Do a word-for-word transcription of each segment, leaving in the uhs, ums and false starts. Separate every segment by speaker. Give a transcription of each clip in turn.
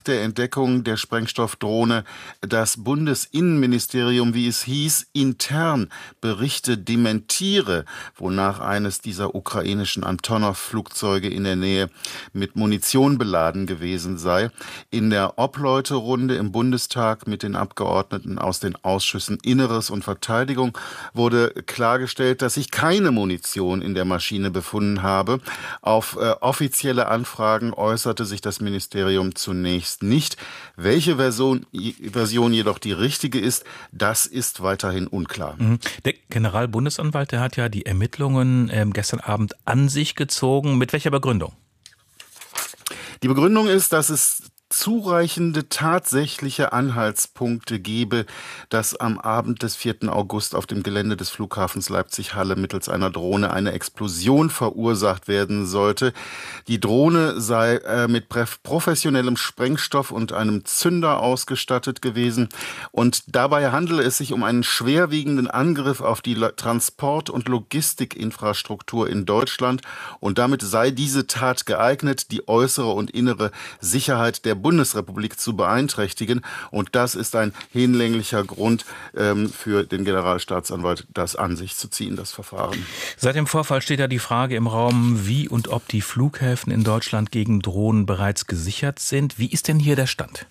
Speaker 1: der Entdeckung der Sprengstoffdrohne das Bundesinnenministerium, wie es hieß, intern Berichte dementiere, wonach eines dieser ukrainischen Antonov-Flugzeuge in der Nähe mit Munition beladen gewesen sei. In der Obleuterunde im Bundestag mit den Abgeordneten aus den Ausschüssen Inneres und Verteidigung wurde klargestellt, dass sich keine Munition in der Maschine befunden habe. Auf äh, offizielle Anfragen äußerte sich das Ministerium zunächst nicht. Welche Version, Version jedoch die richtige ist, das ist weiterhin unklar.
Speaker 2: Der Generalbundesanwalt, der hat ja die Ermittlungen äh, gestern Abend an sich gezogen. Mit welcher Begründung?
Speaker 1: Die Begründung ist, dass es zureichende tatsächliche Anhaltspunkte gebe, dass am Abend des vierten August auf dem Gelände des Flughafens Leipzig-Halle mittels einer Drohne eine Explosion verursacht werden sollte. Die Drohne sei äh, mit professionellem Sprengstoff und einem Zünder ausgestattet gewesen und dabei handele es sich um einen schwerwiegenden Angriff auf die Transport- und Logistikinfrastruktur in Deutschland und damit sei diese Tat geeignet, die äußere und innere Sicherheit der Bundesrepublik zu beeinträchtigen. Und das ist ein hinlänglicher Grund ähm, für den Generalstaatsanwalt, das an sich zu ziehen, das Verfahren.
Speaker 2: Seit dem Vorfall steht ja die Frage im Raum, wie und ob die Flughäfen in Deutschland gegen Drohnen bereits gesichert sind. Wie ist denn hier der Stand?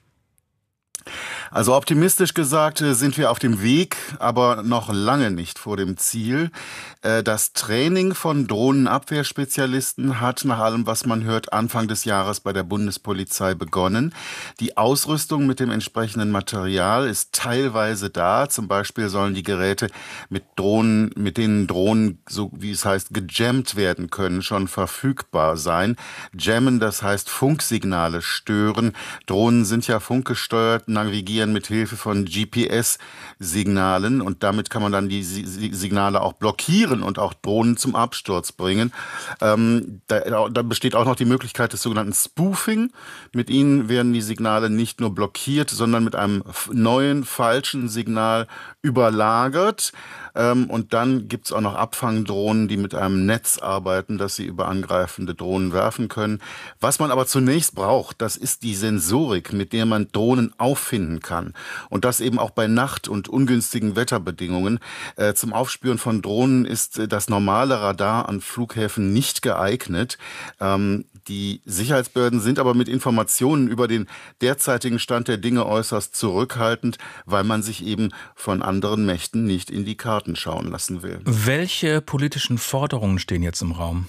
Speaker 1: Also optimistisch gesagt sind wir auf dem Weg, aber noch lange nicht vor dem Ziel. Das Training von Drohnenabwehrspezialisten hat nach allem, was man hört, Anfang des Jahres bei der Bundespolizei begonnen. Die Ausrüstung mit dem entsprechenden Material ist teilweise da. Zum Beispiel sollen die Geräte mit Drohnen, mit denen Drohnen, so wie es heißt, gejammt werden können, schon verfügbar sein. Jammen, das heißt Funksignale stören. Drohnen sind ja funkgesteuert, navigieren mit Hilfe von G P S-Signalen und damit kann man dann die Signale auch blockieren und auch Drohnen zum Absturz bringen. Ähm, da, da besteht auch noch die Möglichkeit des sogenannten Spoofing. Mit ihnen werden die Signale nicht nur blockiert, sondern mit einem neuen, falschen Signal überlagert. Ähm, und dann gibt es auch noch Abfangdrohnen, die mit einem Netz arbeiten, das sie über angreifende Drohnen werfen können. Was man aber zunächst braucht, das ist die Sensorik, mit der man Drohnen auffinden kann. Und das eben auch bei Nacht- und ungünstigen Wetterbedingungen. Äh, zum Aufspüren von Drohnen ist äh, das normale Radar an Flughäfen nicht geeignet. Ähm, die Sicherheitsbehörden sind aber mit Informationen über den derzeitigen Stand der Dinge äußerst zurückhaltend, weil man sich eben von anderen Mächten nicht in die Karten schauen lassen will.
Speaker 2: Welche politischen Forderungen stehen jetzt im Raum?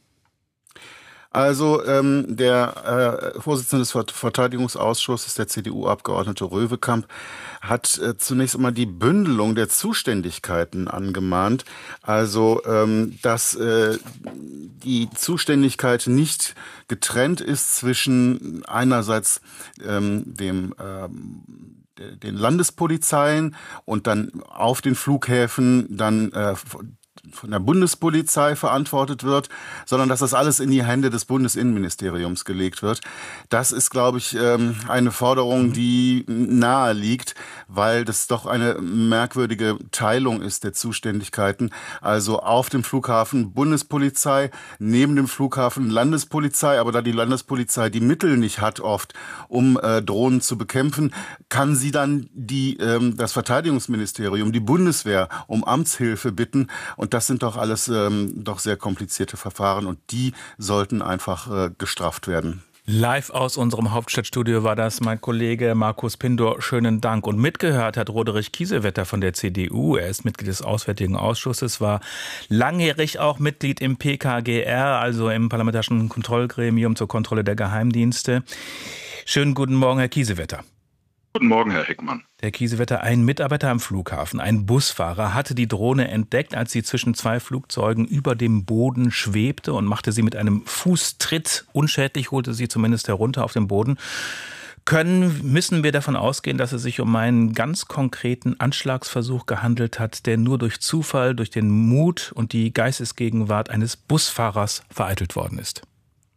Speaker 1: Also ähm, der äh, Vorsitzende des Verteidigungsausschusses, der C D U-Abgeordnete Röwekamp, hat äh, zunächst einmal die Bündelung der Zuständigkeiten angemahnt. Also ähm, dass äh, die Zuständigkeit nicht getrennt ist zwischen einerseits ähm, dem ähm, den Landespolizeien und dann auf den Flughäfen dann äh, von der Bundespolizei verantwortet wird, sondern dass das alles in die Hände des Bundesinnenministeriums gelegt wird. Das ist, glaube ich, eine Forderung, die nahe liegt, weil das doch eine merkwürdige Teilung ist der Zuständigkeiten. Also auf dem Flughafen Bundespolizei, neben dem Flughafen Landespolizei, aber da die Landespolizei die Mittel nicht hat oft, um äh, Drohnen zu bekämpfen, kann sie dann die, ähm, das Verteidigungsministerium, die Bundeswehr um Amtshilfe bitten. Und das sind doch alles ähm, doch sehr komplizierte Verfahren und die sollten einfach äh, gestraft werden.
Speaker 2: Live aus unserem Hauptstadtstudio war das mein Kollege Markus Pindor. Schönen Dank. Und mitgehört hat Roderich Kiesewetter von der C D U. Er ist Mitglied des Auswärtigen Ausschusses, war langjährig auch Mitglied im P K G R, also im Parlamentarischen Kontrollgremium zur Kontrolle der Geheimdienste. Schönen guten Morgen, Herr Kiesewetter.
Speaker 3: Guten Morgen, Herr Heckmann.
Speaker 2: Herr Kiesewetter, ein Mitarbeiter am Flughafen, ein Busfahrer, hatte die Drohne entdeckt, als sie zwischen zwei Flugzeugen über dem Boden schwebte und machte sie mit einem Fußtritt unschädlich, holte sie zumindest herunter auf den Boden. Können, müssen wir davon ausgehen, dass es sich um einen ganz konkreten Anschlagsversuch gehandelt hat, der nur durch Zufall, durch den Mut und die Geistesgegenwart eines Busfahrers vereitelt worden ist?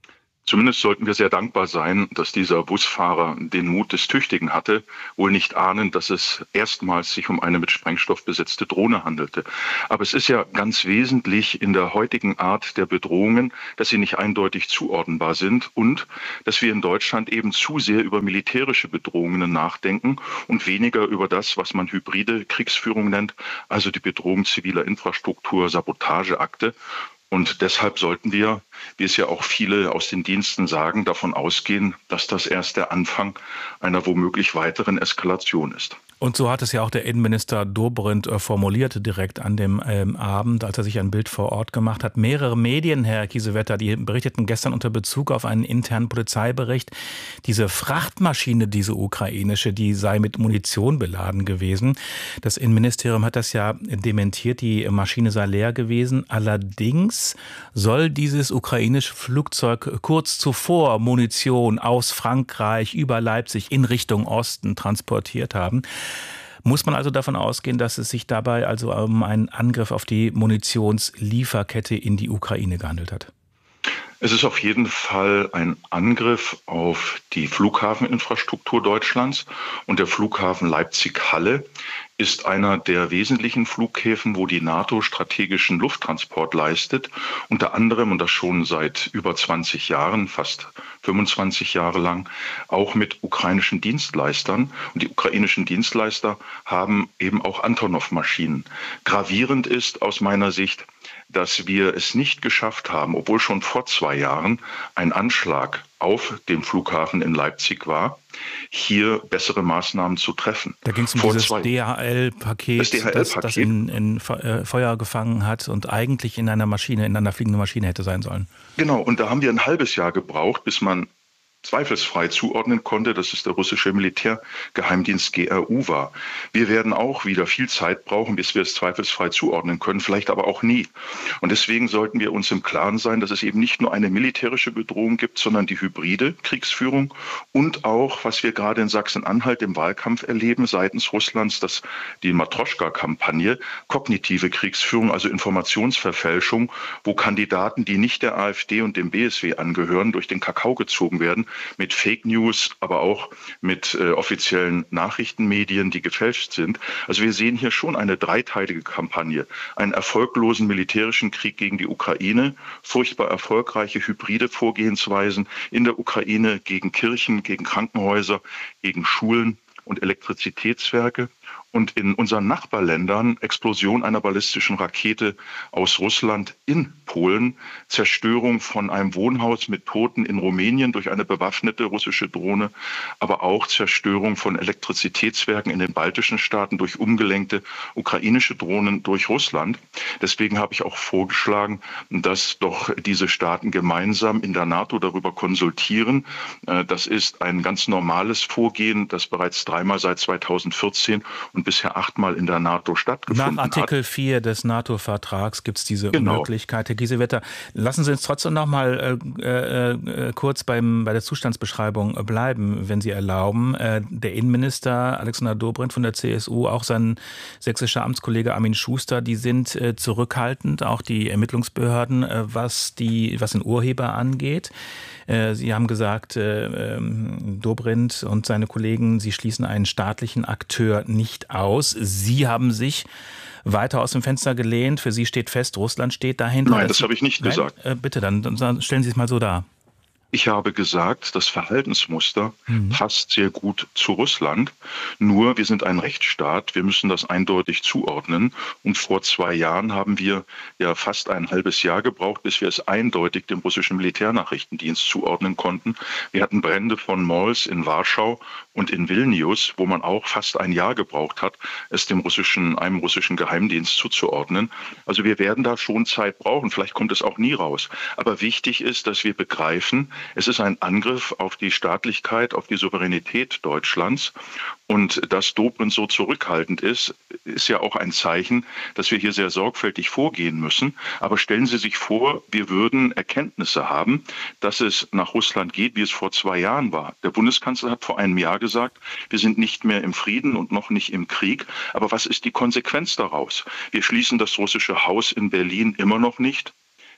Speaker 3: Zumindest sollten wir sehr dankbar sein, dass dieser Busfahrer den Mut des Tüchtigen hatte, wohl nicht ahnend, dass es erstmals sich um eine mit Sprengstoff besetzte Drohne handelte. Aber es ist ja ganz wesentlich in der heutigen Art der Bedrohungen, dass sie nicht eindeutig zuordnenbar sind und dass wir in Deutschland eben zu sehr über militärische Bedrohungen nachdenken und weniger über das, was man hybride Kriegsführung nennt, also die Bedrohung ziviler Infrastruktur, Sabotageakte. Und deshalb sollten wir, wie es ja auch viele aus den Diensten sagen, davon ausgehen, dass das erst der Anfang einer womöglich weiteren Eskalation ist.
Speaker 2: Und so hat es ja auch der Innenminister Dobrindt äh, formuliert direkt an dem ähm, Abend, als er sich ein Bild vor Ort gemacht hat. Mehrere Medien, Herr Kiesewetter, die berichteten gestern unter Bezug auf einen internen Polizeibericht, diese Frachtmaschine, diese ukrainische, die sei mit Munition beladen gewesen. Das Innenministerium hat das ja dementiert, die Maschine sei leer gewesen. Allerdings soll dieses ukrainische Flugzeug kurz zuvor Munition aus Frankreich über Leipzig in Richtung Osten transportiert haben. Muss man also davon ausgehen, dass es sich dabei also um einen Angriff auf die Munitionslieferkette in die Ukraine gehandelt hat?
Speaker 3: Es ist auf jeden Fall ein Angriff auf die Flughafeninfrastruktur Deutschlands und der Flughafen Leipzig-Halle ist einer der wesentlichen Flughäfen, wo die NATO strategischen Lufttransport leistet, unter anderem, und das schon seit über zwanzig Jahren, fast fünfundzwanzig Jahre lang, auch mit ukrainischen Dienstleistern. Und die ukrainischen Dienstleister haben eben auch Antonov-Maschinen. Gravierend ist aus meiner Sicht, dass wir es nicht geschafft haben, obwohl schon vor zwei Jahren ein Anschlag auf dem Flughafen in Leipzig war, hier bessere Maßnahmen zu treffen.
Speaker 2: Da ging es um
Speaker 3: vor
Speaker 2: dieses
Speaker 3: zwei,
Speaker 2: D H L-Paket, das,
Speaker 3: D H L-Paket.
Speaker 2: das, das in, in Feuer gefangen hat und eigentlich in einer Maschine, in einer fliegenden Maschine hätte sein sollen.
Speaker 3: Genau, und da haben wir ein halbes Jahr gebraucht, bis man zweifelsfrei zuordnen konnte, dass es der russische Militärgeheimdienst G R U war. Wir werden auch wieder viel Zeit brauchen, bis wir es zweifelsfrei zuordnen können, vielleicht aber auch nie. Und deswegen sollten wir uns im Klaren sein, dass es eben nicht nur eine militärische Bedrohung gibt, sondern die hybride Kriegsführung und auch, was wir gerade in Sachsen-Anhalt im Wahlkampf erleben seitens Russlands, dass die Matroschka-Kampagne, kognitive Kriegsführung, also Informationsverfälschung, wo Kandidaten, die nicht der AfD und dem B S W angehören, durch den Kakao gezogen werden, mit Fake News, aber auch mit äh, offiziellen Nachrichtenmedien, die gefälscht sind. Also wir sehen hier schon eine dreiteilige Kampagne. Einen erfolglosen militärischen Krieg gegen die Ukraine, furchtbar erfolgreiche hybride Vorgehensweisen in der Ukraine gegen Kirchen, gegen Krankenhäuser, gegen Schulen und Elektrizitätswerke. Und in unseren Nachbarländern Explosion einer ballistischen Rakete aus Russland in Polen, Zerstörung von einem Wohnhaus mit Toten in Rumänien durch eine bewaffnete russische Drohne, aber auch Zerstörung von Elektrizitätswerken in den baltischen Staaten durch umgelenkte ukrainische Drohnen durch Russland. Deswegen habe ich auch vorgeschlagen, dass doch diese Staaten gemeinsam in der NATO darüber konsultieren. Das ist ein ganz normales Vorgehen, das bereits dreimal seit zweitausendvierzehn und bisher achtmal in der NATO stattgefunden hat.
Speaker 2: Nach Artikel vier des NATO-Vertrags gibt es diese genau. Möglichkeit. Herr Kiesewetter, lassen Sie uns trotzdem noch mal äh, äh, kurz beim, bei der Zustandsbeschreibung bleiben, wenn Sie erlauben. Äh, der Innenminister Alexander Dobrindt von der C S U, auch sein sächsischer Amtskollege Armin Schuster, die sind äh, zurückhaltend, auch die Ermittlungsbehörden, äh, was, die, was den Urheber angeht. Äh, Sie haben gesagt, äh, Dobrindt und seine Kollegen, sie schließen einen staatlichen Akteur nicht aus. Sie haben sich weiter aus dem Fenster gelehnt. Für Sie steht fest, Russland steht dahinter.
Speaker 3: Nein, das habe ich nicht
Speaker 2: Nein?
Speaker 3: gesagt.
Speaker 2: Äh, bitte, dann, dann stellen Sie es mal so dar.
Speaker 3: Ich habe gesagt, das Verhaltensmuster mhm. passt sehr gut zu Russland. Nur wir sind ein Rechtsstaat, wir müssen das eindeutig zuordnen. Und vor zwei Jahren haben wir ja fast ein halbes Jahr gebraucht, bis wir es eindeutig dem russischen Militärnachrichtendienst zuordnen konnten. Wir hatten Brände von Malls in Warschau und in Vilnius, wo man auch fast ein Jahr gebraucht hat, es dem russischen, einem russischen Geheimdienst zuzuordnen. Also wir werden da schon Zeit brauchen. Vielleicht kommt es auch nie raus. Aber wichtig ist, dass wir begreifen, es ist ein Angriff auf die Staatlichkeit, auf die Souveränität Deutschlands. Und dass Dobrindt so zurückhaltend ist, ist ja auch ein Zeichen, dass wir hier sehr sorgfältig vorgehen müssen. Aber stellen Sie sich vor, wir würden Erkenntnisse haben, dass es nach Russland geht, wie es vor zwei Jahren war. Der Bundeskanzler hat vor einem Jahr gesagt, wir sind nicht mehr im Frieden und noch nicht im Krieg. Aber was ist die Konsequenz daraus? Wir schließen das russische Haus in Berlin immer noch nicht.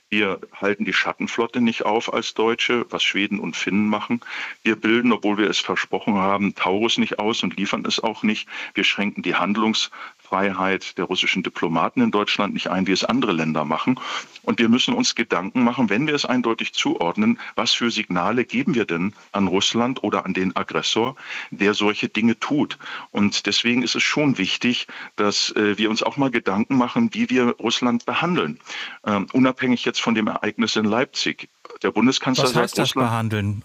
Speaker 3: Wir halten die Schattenflotte nicht auf als Deutsche, was Schweden und Finnen machen. Wir bilden, obwohl wir es versprochen haben, Taurus nicht aus und liefern es auch nicht. Wir schränken die Handlungsfreiheit der russischen Diplomaten in Deutschland nicht ein, wie es andere Länder machen. Und wir müssen uns Gedanken machen, wenn wir es eindeutig zuordnen, was für Signale geben wir denn an Russland oder an den Aggressor, der solche Dinge tut. Und deswegen ist es schon wichtig, dass äh, wir uns auch mal Gedanken machen, wie wir Russland behandeln. Ähm, unabhängig jetzt von dem Ereignis in Leipzig. Der Bundeskanzler
Speaker 2: Was heißt
Speaker 3: sagt,
Speaker 2: das
Speaker 3: Russland
Speaker 2: behandeln?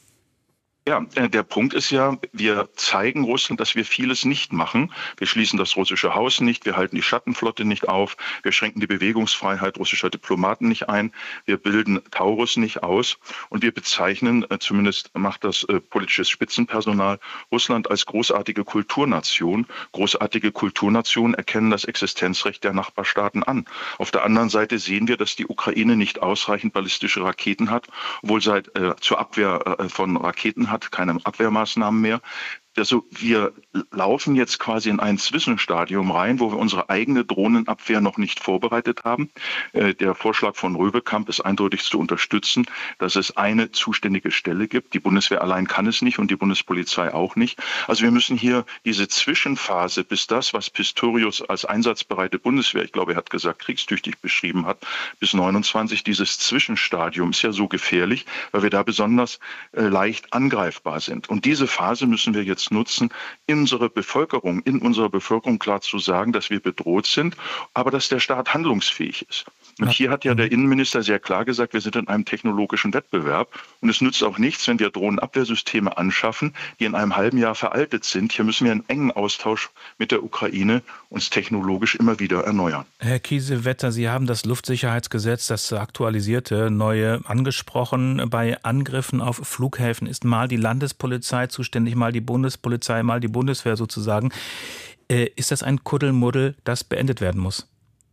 Speaker 3: Ja, der Punkt ist ja, wir zeigen Russland, dass wir vieles nicht machen. Wir schließen das russische Haus nicht, wir halten die Schattenflotte nicht auf, wir schränken die Bewegungsfreiheit russischer Diplomaten nicht ein, wir bilden Taurus nicht aus und wir bezeichnen, zumindest macht das äh, politisches Spitzenpersonal, Russland als großartige Kulturnation. Großartige Kulturnationen erkennen das Existenzrecht der Nachbarstaaten an. Auf der anderen Seite sehen wir, dass die Ukraine nicht ausreichend ballistische Raketen hat, obwohl seit äh, zur Abwehr äh, von Raketen hat, keine Abwehrmaßnahmen mehr. Also wir laufen jetzt quasi in ein Zwischenstadium rein, wo wir unsere eigene Drohnenabwehr noch nicht vorbereitet haben. Der Vorschlag von Röwekamp ist eindeutig zu unterstützen, dass es eine zuständige Stelle gibt. Die Bundeswehr allein kann es nicht und die Bundespolizei auch nicht. Also wir müssen hier diese Zwischenphase, bis das, was Pistorius als einsatzbereite Bundeswehr, ich glaube, er hat gesagt, kriegstüchtig beschrieben hat, bis neunundzwanzig, dieses Zwischenstadium ist ja so gefährlich, weil wir da besonders äh, leicht angreifbar sind. Und diese Phase müssen wir jetzt nutzen, in unsere Bevölkerung, in unserer Bevölkerung klar zu sagen, dass wir bedroht sind, aber dass der Staat handlungsfähig ist. Und hier hat ja der Innenminister sehr klar gesagt, wir sind in einem technologischen Wettbewerb und es nützt auch nichts, wenn wir Drohnenabwehrsysteme anschaffen, die in einem halben Jahr veraltet sind. Hier müssen wir einen engen Austausch mit der Ukraine uns technologisch immer wieder erneuern.
Speaker 2: Herr Kiesewetter, Sie haben das Luftsicherheitsgesetz, das aktualisierte, neue, angesprochen. Bei Angriffen auf Flughäfen ist mal die Landespolizei zuständig, mal die Bundespolizei, mal die Bundeswehr sozusagen. Äh, ist das ein Kuddelmuddel, das beendet werden muss?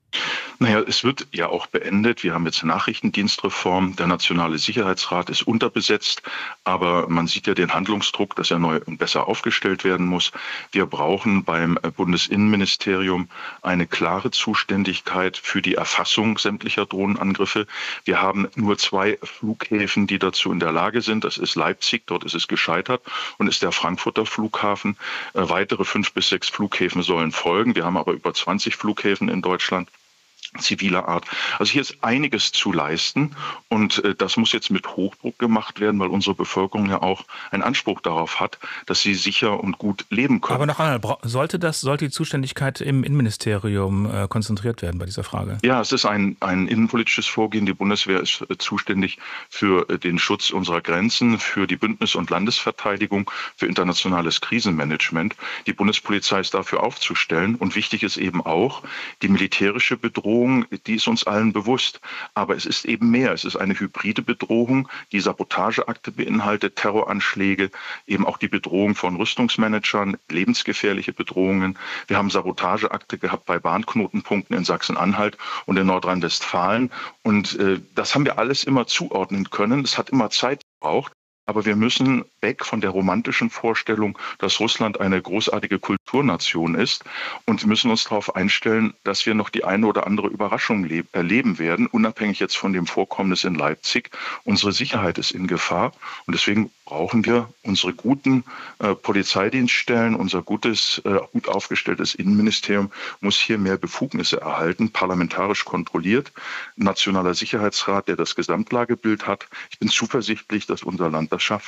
Speaker 3: Naja, es wird ja auch beendet. Wir haben jetzt Nachrichtendienstreform. Der Nationale Sicherheitsrat ist unterbesetzt. Aber man sieht ja den Handlungsdruck, dass er neu und besser aufgestellt werden muss. Wir brauchen beim Bundesinnenministerium eine klare Zuständigkeit für die Erfassung sämtlicher Drohnenangriffe. Wir haben nur zwei Flughäfen, die dazu in der Lage sind. Das ist Leipzig, dort ist es gescheitert, und ist der Frankfurter Flughafen. Äh, weitere fünf bis sechs Flughäfen sollen folgen. Wir haben aber über zwanzig Flughäfen in Deutschland ziviler Art. Also hier ist einiges zu leisten und äh, das muss jetzt mit Hochdruck gemacht werden, weil unsere Bevölkerung ja auch einen Anspruch darauf hat, dass sie sicher und gut leben können.
Speaker 2: Aber noch einmal, sollte das, sollte die Zuständigkeit im Innenministerium äh, konzentriert werden bei dieser Frage?
Speaker 3: Ja, es ist ein, ein innenpolitisches Vorgehen. Die Bundeswehr ist äh, zuständig für äh, den Schutz unserer Grenzen, für die Bündnis- und Landesverteidigung, für internationales Krisenmanagement. Die Bundespolizei ist dafür aufzustellen und wichtig ist eben auch die militärische Bedrohung, die ist uns allen bewusst. Aber es ist eben mehr. Es ist eine hybride Bedrohung, die Sabotageakte beinhaltet, Terroranschläge, eben auch die Bedrohung von Rüstungsmanagern, lebensgefährliche Bedrohungen. Wir haben Sabotageakte gehabt bei Bahnknotenpunkten in Sachsen-Anhalt und in Nordrhein-Westfalen. Und äh, das haben wir alles immer zuordnen können. Es hat immer Zeit gebraucht. Aber wir müssen weg von der romantischen Vorstellung, dass Russland eine großartige Kulturnation ist, und müssen uns darauf einstellen, dass wir noch die eine oder andere Überraschung erleben werden, unabhängig jetzt von dem Vorkommnis in Leipzig. Unsere Sicherheit ist in Gefahr und deswegen brauchen wir unsere guten äh, Polizeidienststellen, unser gutes, äh, gut aufgestelltes Innenministerium muss hier mehr Befugnisse erhalten, parlamentarisch kontrolliert. Nationaler Sicherheitsrat, der das Gesamtlagebild hat. Ich bin zuversichtlich, dass unser Land das schafft.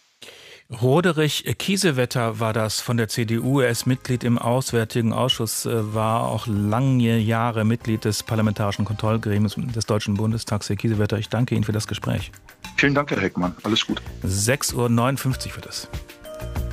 Speaker 2: Roderich Kiesewetter war das von der C D U. Er ist Mitglied im Auswärtigen Ausschuss, war auch lange Jahre Mitglied des Parlamentarischen Kontrollgremiums des Deutschen Bundestags. Herr Kiesewetter, ich danke Ihnen für das Gespräch.
Speaker 3: Vielen Dank, Herr Heckmann. Alles gut.
Speaker 2: sechs Uhr neunundfünfzig wird es.